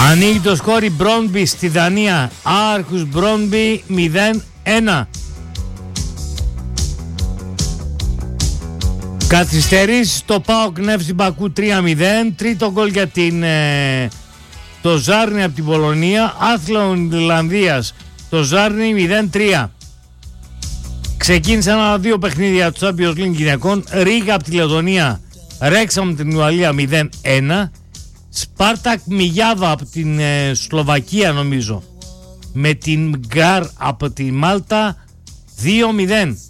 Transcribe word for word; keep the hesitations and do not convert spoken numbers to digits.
Ανοίγει το σκόρ η Μπρόντμπι στη Δανία. Άρχους Μπρόντμπι μηδέν ένα. Καθυστερήσεις στο ΠΑΟΚ Νεύση Μπακού τρία μηδέν. Τρίτο γκολ για την, ε, το Ζάρνη από την Πολωνία. Άθλον Ιρλανδίας το Ζάρνη μηδέν τρία. Ξεκίνησαν άλλα δύο παιχνίδια του Champions League γυναικών. Ρίγα από τη Λετωνία, Ρέξαμ την Ουαλία μηδέν ένα. Σπάρτακ Μιγιάβα από την ε, Σλοβακία νομίζω με την Γκάρ από τη Μάλτα δύο μηδέν.